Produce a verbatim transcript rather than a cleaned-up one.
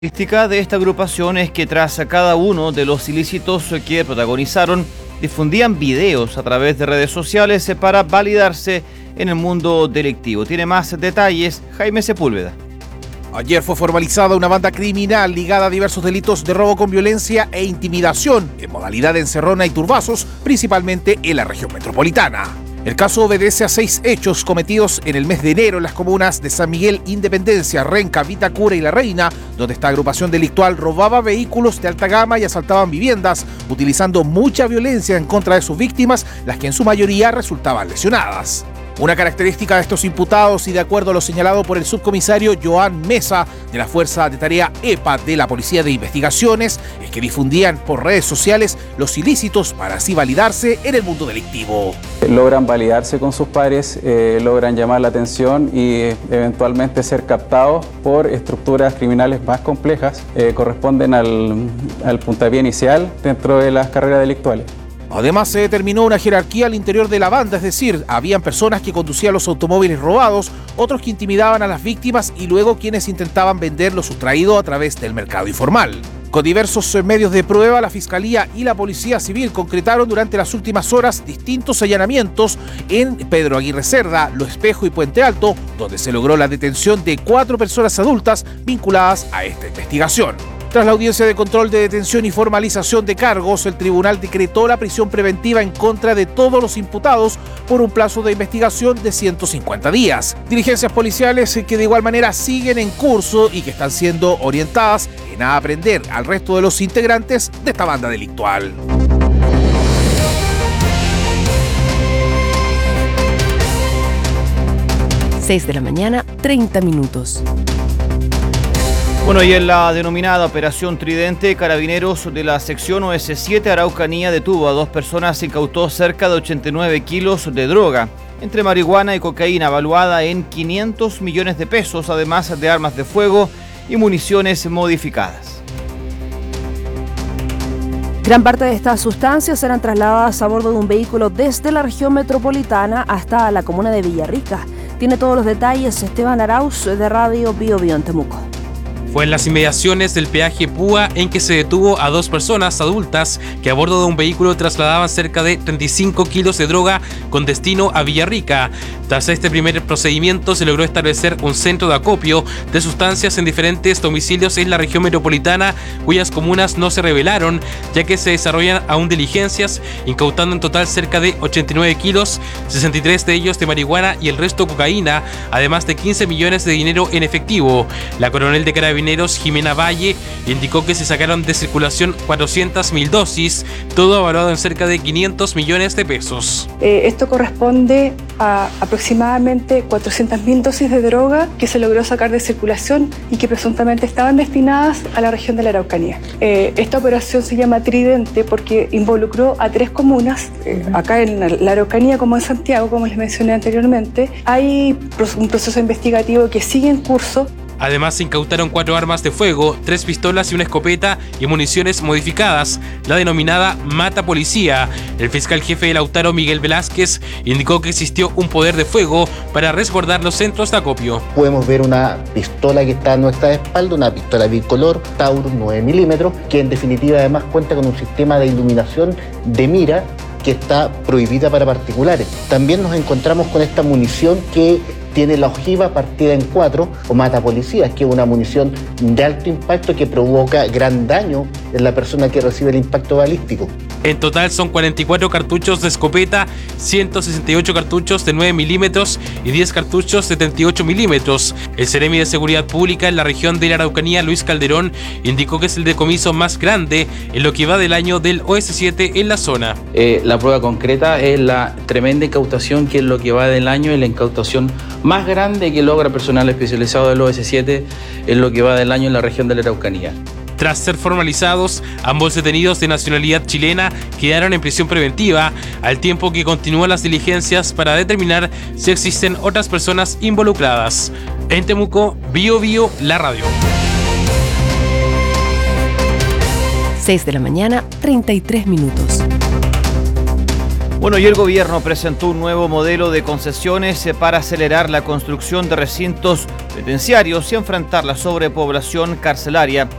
La característica de esta agrupación es que tras cada uno de los ilícitos que protagonizaron, difundían videos a través de redes sociales para validarse en el mundo delictivo. Tiene más detalles Jaime Sepúlveda. Ayer fue formalizada una banda criminal ligada a diversos delitos de robo con violencia e intimidación en modalidad de encerrona y turbazos, principalmente en la región metropolitana. El caso obedece a seis hechos cometidos en el mes de enero en las comunas de San Miguel, Independencia, Renca, Vitacura y La Reina, donde esta agrupación delictual robaba vehículos de alta gama y asaltaban viviendas, utilizando mucha violencia en contra de sus víctimas, las que en su mayoría resultaban lesionadas. Una característica de estos imputados, y de acuerdo a lo señalado por el subcomisario Joan Mesa de la Fuerza de Tarea E P A de la Policía de Investigaciones, es que difundían por redes sociales los ilícitos para así validarse en el mundo delictivo. Logran validarse con sus pares, eh, logran llamar la atención y eventualmente ser captados por estructuras criminales más complejas, eh, corresponden al, al puntapié inicial dentro de las carreras delictuales. Además, se determinó una jerarquía al interior de la banda, es decir, habían personas que conducían los automóviles robados, otros que intimidaban a las víctimas y luego quienes intentaban vender lo sustraído a través del mercado informal. Con diversos medios de prueba, la Fiscalía y la Policía Civil concretaron durante las últimas horas distintos allanamientos en Pedro Aguirre Cerda, Lo Espejo y Puente Alto, donde se logró la detención de cuatro personas adultas vinculadas a esta investigación. Tras la audiencia de control de detención y formalización de cargos, el tribunal decretó la prisión preventiva en contra de todos los imputados por un plazo de investigación de ciento cincuenta días. Diligencias policiales que de igual manera siguen en curso y que están siendo orientadas en aprender al resto de los integrantes de esta banda delictual. seis de la mañana, treinta minutos. Bueno, y en la denominada Operación Tridente, Carabineros de la sección O S siete Araucanía detuvo a dos personas e incautó cerca de ochenta y nueve kilos de droga, entre marihuana y cocaína, valuada en quinientos millones de pesos, además de armas de fuego y municiones modificadas. Gran parte de estas sustancias eran trasladadas a bordo de un vehículo desde la región metropolitana hasta la comuna de Villarrica. Tiene todos los detalles Esteban Arauz de Radio Bio Bio en Temuco. Fue en las inmediaciones del peaje Púa en que se detuvo a dos personas adultas que a bordo de un vehículo trasladaban cerca de treinta y cinco kilos de droga con destino a Villarrica. Tras este primer procedimiento se logró establecer un centro de acopio de sustancias en diferentes domicilios en la región metropolitana, cuyas comunas no se revelaron, ya que se desarrollan aún diligencias, incautando en total cerca de ochenta y nueve kilos, sesenta y tres de ellos de marihuana y el resto cocaína, además de quince millones de dinero en efectivo. La coronel de Carabineros Jimena Valle indicó que se sacaron de circulación cuatrocientas mil dosis, todo evaluado en cerca de quinientos millones de pesos. Eh, esto corresponde a aproximadamente cuatrocientas mil dosis de droga que se logró sacar de circulación y que presuntamente estaban destinadas a la región de la Araucanía. Eh, esta operación se llama Tridente porque involucró a tres comunas, eh, acá en la Araucanía como en Santiago, como les mencioné anteriormente. Hay un proceso investigativo que sigue en curso. Además, se incautaron cuatro armas de fuego, tres pistolas y una escopeta y municiones modificadas, la denominada Mata Policía. El fiscal jefe de Lautaro, Miguel Velázquez, indicó que existió un poder de fuego para resguardar los centros de acopio. Podemos ver una pistola que está a nuestra espalda, una pistola bicolor, Taurus nueve milímetros, que en definitiva además cuenta con un sistema de iluminación de mira que está prohibida para particulares. También nos encontramos con esta munición que tiene la ojiva partida en cuatro o mata policías, que es una munición de alto impacto que provoca gran daño en la persona que recibe el impacto balístico. En total son cuarenta y cuatro cartuchos de escopeta, ciento sesenta y ocho cartuchos de nueve milímetros y diez cartuchos de treinta y ocho milímetros. El Seremi de Seguridad Pública en la región de la Araucanía, Luis Calderón, indicó que es el decomiso más grande en lo que va del año del O S siete en la zona. Eh, la prueba concreta es la tremenda incautación que es lo que va del año, y la incautación más grande que logra personal especializado del O S siete en lo que va del año en la región de la Araucanía. Tras ser formalizados, ambos detenidos de nacionalidad chilena quedaron en prisión preventiva, al tiempo que continúan las diligencias para determinar si existen otras personas involucradas. En Temuco, Bio Bio, la radio. seis de la mañana, treinta y tres minutos. Bueno, y el gobierno presentó un nuevo modelo de concesiones para acelerar la construcción de recintos penitenciarios y enfrentar la sobrepoblación carcelaria.